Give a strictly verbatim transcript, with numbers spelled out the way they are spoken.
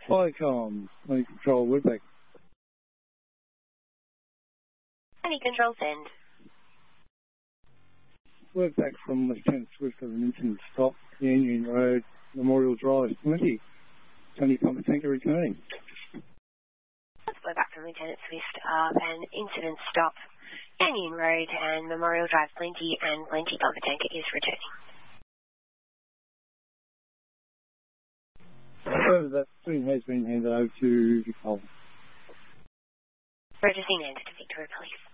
Flycom, Money Control, Woodbeck. Money Control, send. Woodbeck from Lieutenant Swift of an incident stop, Union Road, Memorial Drive, plenty. Tony Pumper Tanker returning. We're back from Lieutenant Swift of an incident stop, Union Road and Memorial Drive, plenty, and plenty Pumper Tanker is returning. Further, that screen has been handed over to Nicole. Registered handed to Victoria Police.